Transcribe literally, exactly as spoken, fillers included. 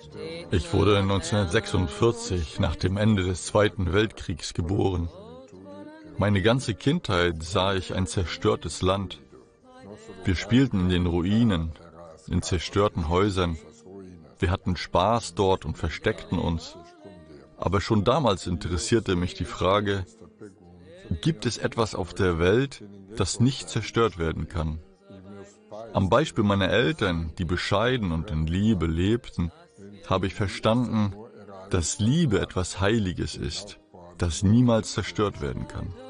Ich wurde neunzehnhundertsechsundvierzig nach dem Ende des Zweiten Weltkriegs geboren. Meine ganze Kindheit sah ich ein zerstörtes Land. Wir spielten in den Ruinen, in zerstörten Häusern. Wir hatten Spaß dort und versteckten uns. Aber schon damals interessierte mich die Frage, gibt es etwas auf der Welt, das nicht zerstört werden kann? Am Beispiel meiner Eltern, die bescheiden und in Liebe lebten, habe ich verstanden, dass Liebe etwas Heiliges ist, das niemals zerstört werden kann.